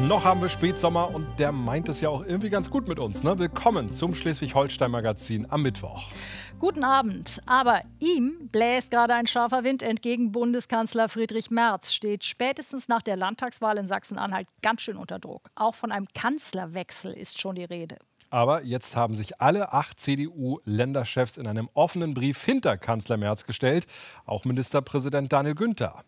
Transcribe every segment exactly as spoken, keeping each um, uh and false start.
Noch haben wir Spätsommer und der meint es ja auch irgendwie ganz gut mit uns. Ne? Willkommen zum Schleswig-Holstein-Magazin am Mittwoch. Guten Abend. Aber ihm bläst gerade ein scharfer Wind entgegen. Bundeskanzler Friedrich Merz steht spätestens nach der Landtagswahl in Sachsen-Anhalt ganz schön unter Druck. Auch von einem Kanzlerwechsel ist schon die Rede. Aber jetzt haben sich alle acht C D U-Länderchefs in einem offenen Brief hinter Kanzler Merz gestellt. Auch Ministerpräsident Daniel Günther.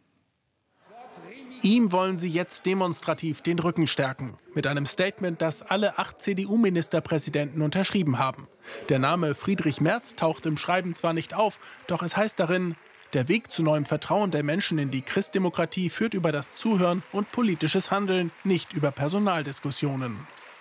Ihm wollen sie jetzt demonstrativ den Rücken stärken. Mit einem Statement, das alle acht C D U-Ministerpräsidenten unterschrieben haben. Der Name Friedrich Merz taucht im Schreiben zwar nicht auf, doch es heißt darin: Der Weg zu neuem Vertrauen der Menschen in die Christdemokratie führt über das Zuhören und politisches Handeln, nicht über Personaldiskussionen.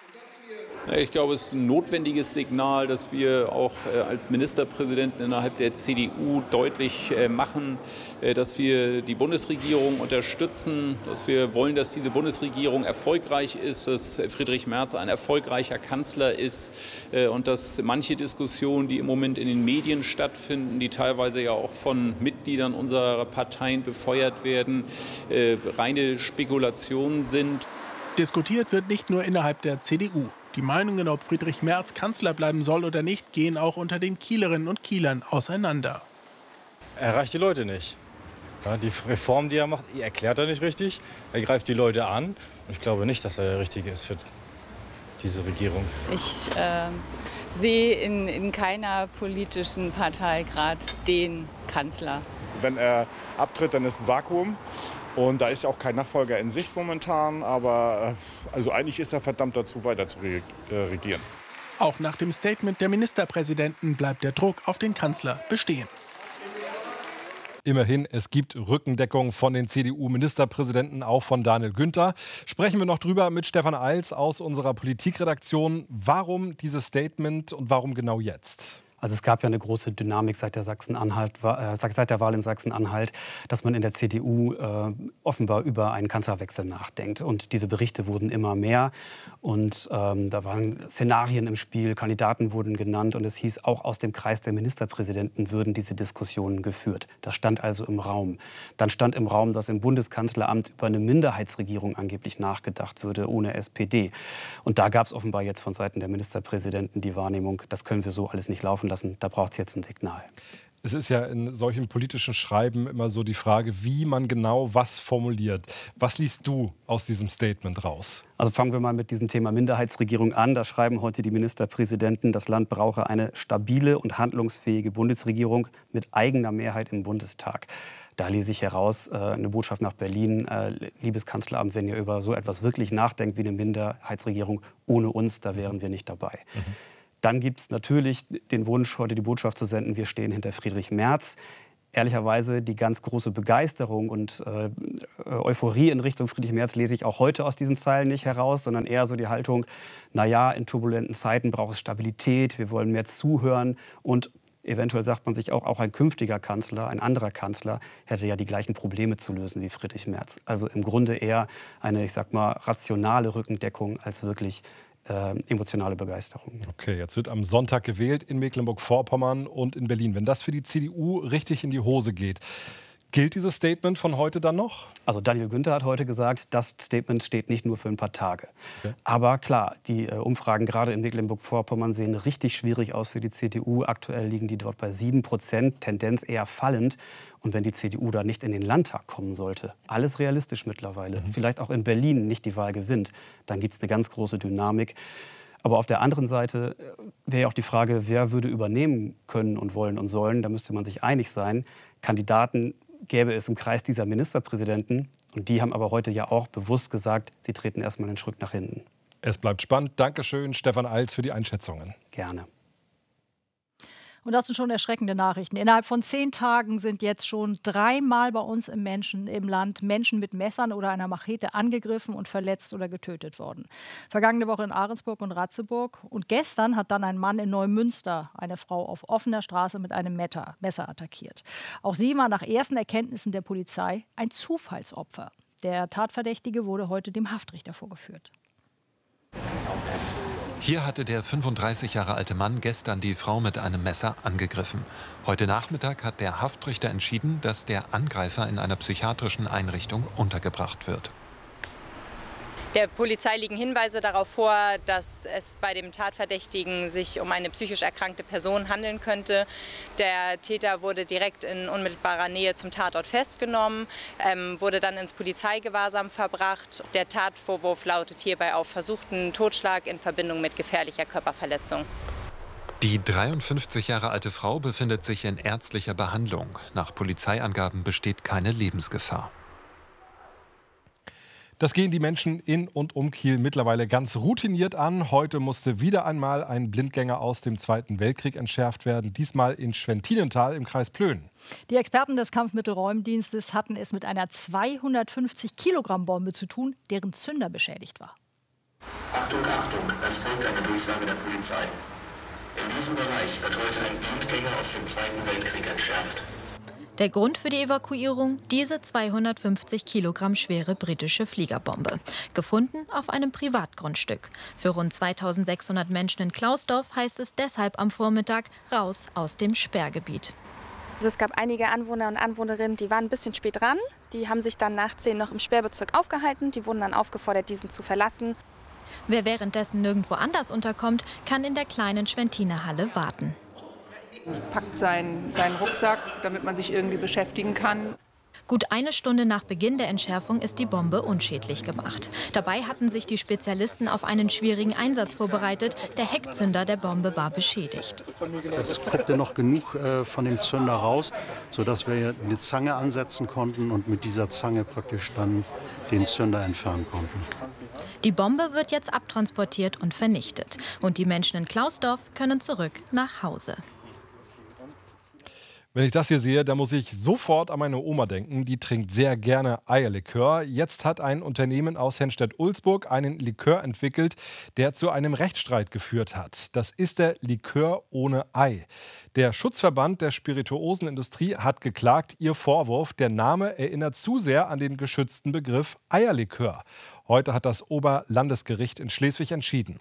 Ich glaube, es ist ein notwendiges Signal, dass wir auch als Ministerpräsidenten innerhalb der C D U deutlich machen, dass wir die Bundesregierung unterstützen, dass wir wollen, dass diese Bundesregierung erfolgreich ist, dass Friedrich Merz ein erfolgreicher Kanzler ist und dass manche Diskussionen, die im Moment in den Medien stattfinden, die teilweise ja auch von Mitgliedern unserer Parteien befeuert werden, reine Spekulationen sind. Diskutiert wird nicht nur innerhalb der C D U. Die Meinungen, ob Friedrich Merz Kanzler bleiben soll oder nicht, gehen auch unter den Kielerinnen und Kielern auseinander. Er erreicht die Leute nicht. Ja, die Reform, die er macht, die erklärt er nicht richtig. Er greift die Leute an. Und ich glaube nicht, dass er der Richtige ist für diese Regierung. Ich äh, sehe in, in keiner politischen Partei gerade den Kanzler. Wenn er abtritt, dann ist ein Vakuum. Und da ist auch kein Nachfolger in Sicht momentan, aber also eigentlich ist er verdammt dazu, weiter zu regieren. Auch nach dem Statement der Ministerpräsidenten bleibt der Druck auf den Kanzler bestehen. Immerhin, es gibt Rückendeckung von den C D U-Ministerpräsidenten, auch von Daniel Günther. Sprechen wir noch drüber mit Stefan Eils aus unserer Politikredaktion. Warum dieses Statement und warum genau jetzt? Also es gab ja eine große Dynamik seit der, Sachsen-Anhalt, äh, seit der Wahl in Sachsen-Anhalt, dass man in der C D U äh, offenbar über einen Kanzlerwechsel nachdenkt. Und diese Berichte wurden immer mehr. Und ähm, da waren Szenarien im Spiel, Kandidaten wurden genannt. Und es hieß, auch aus dem Kreis der Ministerpräsidenten würden diese Diskussionen geführt. Das stand also im Raum. Dann stand im Raum, dass im Bundeskanzleramt über eine Minderheitsregierung angeblich nachgedacht würde, ohne S P D. Und da gab es offenbar jetzt von Seiten der Ministerpräsidenten die Wahrnehmung, das können wir so alles nicht laufen lassen. Da braucht es jetzt ein Signal. Es ist ja in solchen politischen Schreiben immer so die Frage, wie man genau was formuliert. Was liest du aus diesem Statement raus? Also fangen wir mal mit diesem Thema Minderheitsregierung an. Da schreiben heute die Ministerpräsidenten, das Land brauche eine stabile und handlungsfähige Bundesregierung mit eigener Mehrheit im Bundestag. Da lese ich heraus, äh, eine Botschaft nach Berlin, äh, liebes Kanzleramt, wenn ihr über so etwas wirklich nachdenkt wie eine Minderheitsregierung, ohne uns, da wären wir nicht dabei. Mhm. Dann gibt es natürlich den Wunsch, heute die Botschaft zu senden, wir stehen hinter Friedrich Merz. Ehrlicherweise die ganz große Begeisterung und äh, Euphorie in Richtung Friedrich Merz lese ich auch heute aus diesen Zeilen nicht heraus, sondern eher so die Haltung, naja, in turbulenten Zeiten braucht es Stabilität, wir wollen mehr zuhören und eventuell sagt man sich auch, auch ein künftiger Kanzler, ein anderer Kanzler, hätte ja die gleichen Probleme zu lösen wie Friedrich Merz. Also im Grunde eher eine, ich sag mal, rationale Rückendeckung als wirklich Äh, emotionale Begeisterung. Okay, jetzt wird am Sonntag gewählt in Mecklenburg-Vorpommern und in Berlin. Wenn das für die C D U richtig in die Hose geht, gilt dieses Statement von heute dann noch? Also Daniel Günther hat heute gesagt, das Statement steht nicht nur für ein paar Tage. Okay. Aber klar, die äh, Umfragen gerade in Mecklenburg-Vorpommern sehen richtig schwierig aus für die C D U. Aktuell liegen die dort bei sieben Prozent, Tendenz eher fallend. Und wenn die C D U da nicht in den Landtag kommen sollte, alles realistisch mittlerweile, mhm. vielleicht auch in Berlin nicht die Wahl gewinnt, dann gibt es eine ganz große Dynamik. Aber auf der anderen Seite wäre ja auch die Frage, wer würde übernehmen können und wollen und sollen. Da müsste man sich einig sein. Kandidaten gäbe es im Kreis dieser Ministerpräsidenten. Und die haben aber heute ja auch bewusst gesagt, sie treten erstmal einen Schritt nach hinten. Es bleibt spannend. Dankeschön, Stefan Eils, für die Einschätzungen. Gerne. Und das sind schon erschreckende Nachrichten. Innerhalb von zehn Tagen sind jetzt schon dreimal bei uns im, Menschen, im Land Menschen mit Messern oder einer Machete angegriffen und verletzt oder getötet worden. Vergangene Woche in Ahrensburg und Ratzeburg. Und gestern hat dann ein Mann in Neumünster eine Frau auf offener Straße mit einem Messer attackiert. Auch sie war nach ersten Erkenntnissen der Polizei ein Zufallsopfer. Der Tatverdächtige wurde heute dem Haftrichter vorgeführt. Hier hatte der fünfunddreißig Jahre alte Mann gestern die Frau mit einem Messer angegriffen. Heute Nachmittag hat der Haftrichter entschieden, dass der Angreifer in einer psychiatrischen Einrichtung untergebracht wird. Der Polizei liegen Hinweise darauf vor, dass es bei dem Tatverdächtigen sich um eine psychisch erkrankte Person handeln könnte. Der Täter wurde direkt in unmittelbarer Nähe zum Tatort festgenommen, ähm, wurde dann ins Polizeigewahrsam verbracht. Der Tatvorwurf lautet hierbei auf versuchten Totschlag in Verbindung mit gefährlicher Körperverletzung. Die dreiundfünfzig Jahre alte Frau befindet sich in ärztlicher Behandlung. Nach Polizeiangaben besteht keine Lebensgefahr. Das gehen die Menschen in und um Kiel mittlerweile ganz routiniert an. Heute musste wieder einmal ein Blindgänger aus dem Zweiten Weltkrieg entschärft werden, diesmal in Schwentinental im Kreis Plön. Die Experten des Kampfmittelräumdienstes hatten es mit einer zweihundertfünfzig Kilogramm Bombe zu tun, deren Zünder beschädigt war. Achtung, Achtung, es folgt eine Durchsage der Polizei. In diesem Bereich wird heute ein Blindgänger aus dem Zweiten Weltkrieg entschärft. Der Grund für die Evakuierung? Diese zweihundertfünfzig Kilogramm schwere britische Fliegerbombe. Gefunden auf einem Privatgrundstück. Für rund zweitausendsechshundert Menschen in Klausdorf heißt es deshalb am Vormittag raus aus dem Sperrgebiet. Also es gab einige Anwohner und Anwohnerinnen, die waren ein bisschen spät dran. Die haben sich dann nach zehn noch im Sperrbezirk aufgehalten. Die wurden dann aufgefordert, diesen zu verlassen. Wer währenddessen nirgendwo anders unterkommt, kann in der kleinen Schwentiner Halle warten. Packt seinen, seinen Rucksack, damit man sich irgendwie beschäftigen kann. Gut eine Stunde nach Beginn der Entschärfung ist die Bombe unschädlich gemacht. Dabei hatten sich die Spezialisten auf einen schwierigen Einsatz vorbereitet. Der Heckzünder der Bombe war beschädigt. Es guckte noch genug äh, von dem Zünder raus, sodass wir eine Zange ansetzen konnten und mit dieser Zange praktisch dann den Zünder entfernen konnten. Die Bombe wird jetzt abtransportiert und vernichtet. Und die Menschen in Klausdorf können zurück nach Hause. Wenn ich das hier sehe, dann muss ich sofort an meine Oma denken. Die trinkt sehr gerne Eierlikör. Jetzt hat ein Unternehmen aus Henstedt-Ulzburg einen Likör entwickelt, der zu einem Rechtsstreit geführt hat. Das ist der Likör ohne Ei. Der Schutzverband der Spirituosenindustrie hat geklagt. Ihr Vorwurf, der Name erinnert zu sehr an den geschützten Begriff Eierlikör. Heute hat das Oberlandesgericht in Schleswig entschieden.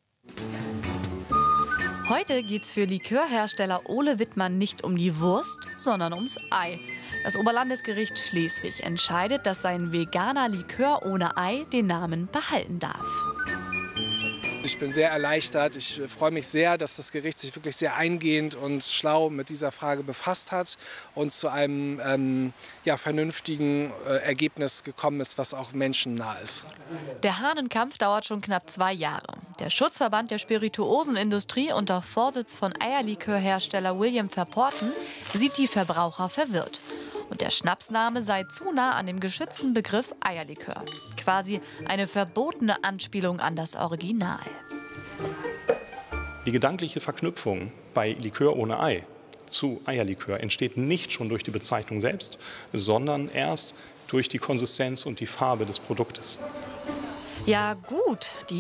Heute geht es für Likörhersteller Ole Wittmann nicht um die Wurst, sondern ums Ei. Das Oberlandesgericht Schleswig entscheidet, dass sein veganer Likör ohne Ei den Namen behalten darf. Ich bin sehr erleichtert. Ich freue mich sehr, dass das Gericht sich wirklich sehr eingehend und schlau mit dieser Frage befasst hat und zu einem ähm, ja, vernünftigen äh, Ergebnis gekommen ist, was auch menschennah ist. Der Hahnenkampf dauert schon knapp zwei Jahre. Der Schutzverband der Spirituosenindustrie unter Vorsitz von Eierlikörhersteller William Verporten sieht die Verbraucher verwirrt. Und der Schnapsname sei zu nah an dem geschützten Begriff Eierlikör. Quasi eine verbotene Anspielung an das Original. Die gedankliche Verknüpfung bei Likör ohne Ei zu Eierlikör entsteht nicht schon durch die Bezeichnung selbst, sondern erst durch die Konsistenz und die Farbe des Produktes. Ja gut, die